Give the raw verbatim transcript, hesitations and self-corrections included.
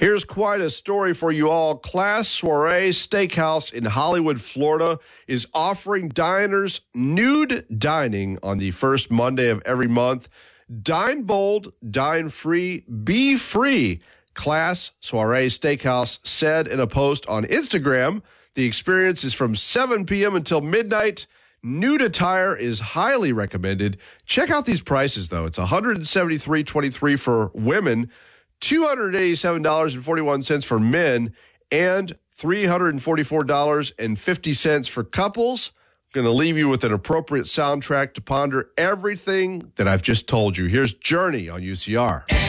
Here's quite a story for you all. Class Soiree Steakhouse in Hollywood, Florida is offering diners nude dining on the first Monday of every month. Dine bold, dine free, be free. Class Soiree Steakhouse said in a post on Instagram, the experience is from seven p.m. until midnight. Nude attire is highly recommended. Check out these prices, though. It's one hundred seventy-three dollars and twenty-three cents for women, two hundred eighty-seven dollars and forty-one cents for men, and three hundred forty-four dollars and fifty cents for couples. I'm going to leave you with an appropriate soundtrack to ponder everything that I've just told you. Here's Journey on U C R.